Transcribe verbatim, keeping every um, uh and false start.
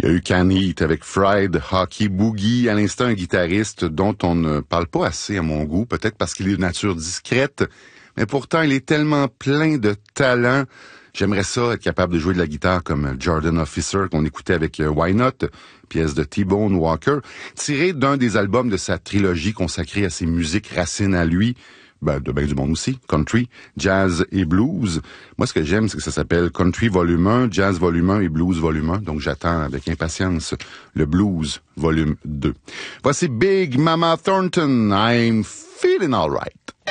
Il y a eu Can Heat avec Fried Hockey Boogie, à l'instant un guitariste dont on ne parle pas assez à mon goût, peut-être parce qu'il est de nature discrète, mais pourtant il est tellement plein de talent. J'aimerais ça être capable de jouer de la guitare comme Jordan Officer qu'on écoutait avec Why Not, pièce de T-Bone Walker, tirée d'un des albums de sa trilogie consacrée à ses musiques racines à lui, ben, de ben du monde aussi, country, jazz et blues. Moi, ce que j'aime, c'est que ça s'appelle Country Volume un, Jazz Volume un et Blues Volume un, donc j'attends avec impatience le Blues Volume deux. Voici Big Mama Thornton, I'm Feeling Alright.